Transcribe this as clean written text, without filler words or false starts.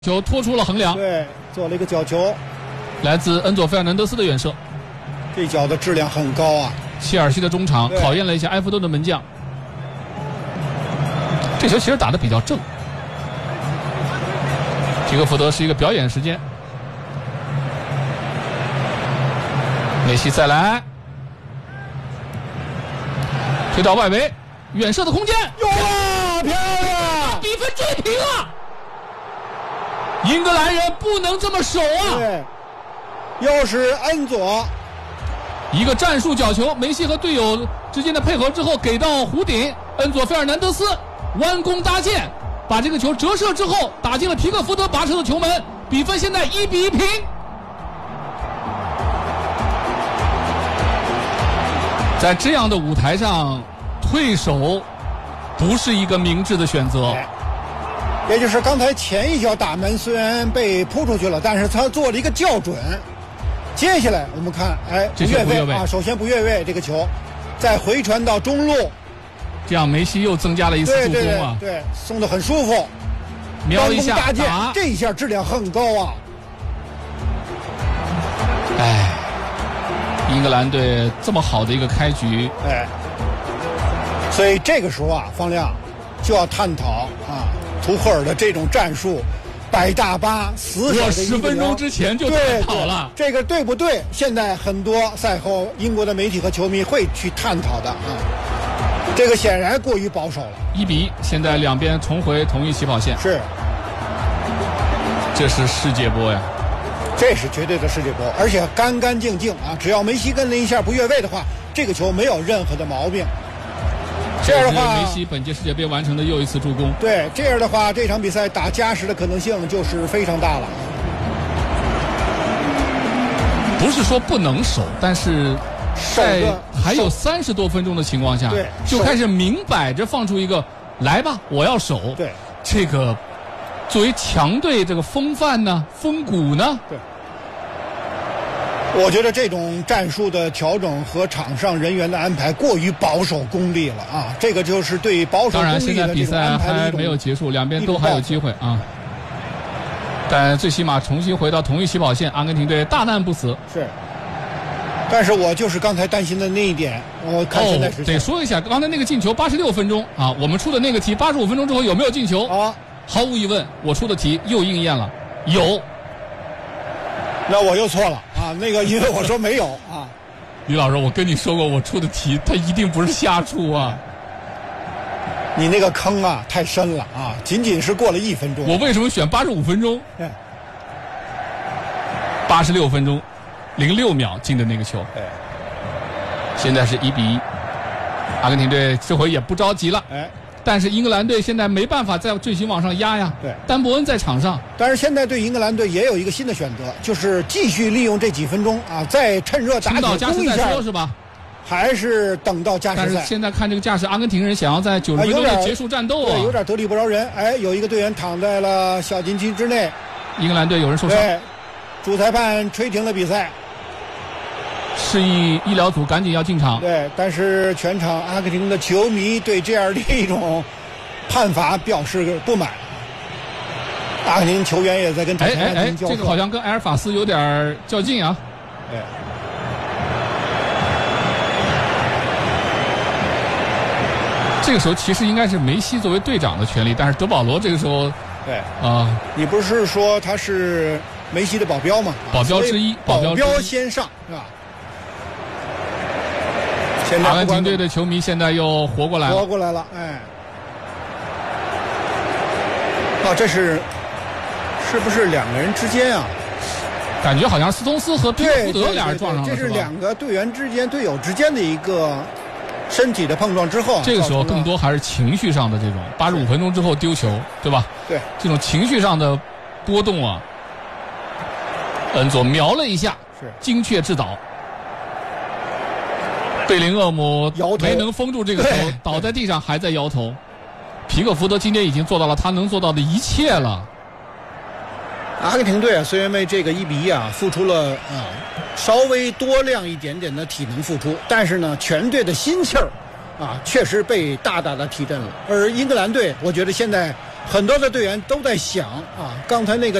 球拖出了横梁， 对，做了一个角球， 来自恩佐·费尔南德斯的远射， 这脚的质量很高啊。 切尔西的中场考验了一下埃弗顿的门将，这球其实打得比较正。皮克福德是一个表演时间，梅西再来，推到外围，远射的空间有了，漂亮！ 比分追平了。英格兰人不能这么守啊！ 对，又是恩佐， 一个战术角球，梅西和队友之间的配合之后给到弧顶，恩佐·费尔南德斯弯弓搭箭，把这个球折射之后打进了皮克福德拔出的球门，比分现在1-1平。在这样的舞台上，退守不是一个明智的选择。 也就是刚才前一脚打门虽然被扑出去了，但是他做了一个校准。接下来我们看， 这球不越位啊，首先不越位这个球，再回传到中路， 这样梅西又增加了一次助攻啊！ 对，送得很舒服， 瞄一下打，这一下质量很高啊！ 英格兰队这么好的一个开局， 所以这个时候啊，方亮就要探讨啊。图赫尔的这种战术，摆大巴死守的 10分钟之前就探讨了， 这个对不对？现在很多赛后英国的媒体和球迷会去探讨的啊。这个显然过于保守了。 1-1，现在两边重回同一起跑线。 是， 这是世界波呀， 这是绝对的世界波，而且干干净净啊！只要梅西跟了一下不越位的话，这个球没有任何的毛病。这样的话， 梅西本届世界杯完成的又一次助攻。 对，这样的话，这场比赛打加时的可能性就是非常大了。 不是说不能守，但是在还有30多分钟的情况下，就开始明摆着放出一个来吧，我要守。 对， 这个作为强队这个风范呢，风骨呢？ 对。我觉得这种战术的调整和场上人员的安排过于保守功利了啊！这个就是对保守功利的这种安排的一种。当然，现在比赛还没有结束，两边都还有机会啊。但最起码重新回到同一起跑线，阿根廷队大难不死。 是。但是我就是刚才担心的那一点，我看现在是得说一下，刚才那个进球86分钟啊，我们出的那个题85分钟之后有没有进球？ 啊， 毫无疑问，我出的题又应验了，有。 那我又错了啊！那个，因为我说没有啊。 李老师，我跟你说过，我出的题它一定不是瞎出啊。 你那个坑啊太深了啊！仅仅是过了1分钟。 我为什么选85分钟？86分钟06秒进的那个球。现在是1-1，阿根廷队这回也不着急了。但是英格兰队现在没办法再继续往上压呀。 对， 丹伯恩在场上。 但是现在对英格兰队也有一个新的选择，就是继续利用这几分钟啊，再趁热打铁攻一下， 是吧？ 还是等到加时赛？ 但是现在看这个架势，阿根廷人想要在90分钟内结束战斗对，有点得理不饶人。有一个队员躺在了小禁区之内。 英格兰队有人受伤。 对，主裁判吹停了比赛。 示意医疗组赶紧要进场。 对，但是全场阿根廷的球迷对这样的一种判罚表示不满。阿根廷球员也在跟裁判进行交涉。 这个好像跟埃尔法斯有点较劲啊。这个时候其实应该是梅西作为队长的权利，但是德保罗这个时候， 你不是说他是梅西的保镖吗？ 保镖之一， 保镖先上是吧？ 阿根廷队的球迷现在又活过来了， 这是不是两个人之间啊？ 感觉好像斯通斯和皮克福德俩人撞上了， 这是两个队员之间、队友之间的一个身体的碰撞之后， 这个时候更多还是情绪上的这种85分钟之后丢球，对吧？ 对， 这种情绪上的波动啊，恩佐瞄了一下，精确制导。贝林厄姆没能封住这个球，倒在地上还在摇头。皮克福德今天已经做到了他能做到的一切了。 阿根廷队啊，虽然为这个1-1啊付出了稍微多量一点点的体能付出，但是呢，全队的心气儿啊确实被大大的提振了。而英格兰队，我觉得现在很多的队员都在想啊，刚才那个